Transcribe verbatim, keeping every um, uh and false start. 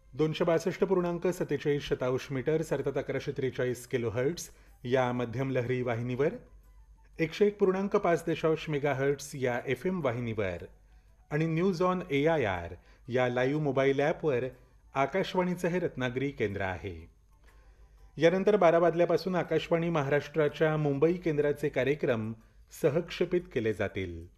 दोनशे बासष्ट पूर्णांक सत्तेचाळीस शतांश मीटर्स अर्थात अकराशे त्रेचाळीस किलो हर्ट्स या मध्यम लहरी वाहिनीवर, एकशे एक पूर्णांक पाच दशांश मेगा हर्ट्स या एफ एम वाहिनीवर आणि news on A I R या लाईव्ह मोबाईल ॲपवर आकाशवाणीचं हे रत्नागिरी केंद्र आहे. यानंतर बारा वाजल्यापासून आकाशवाणी महाराष्ट्राच्या मुंबई केंद्राचे कार्यक्रम सहक्षेपित केले जातील.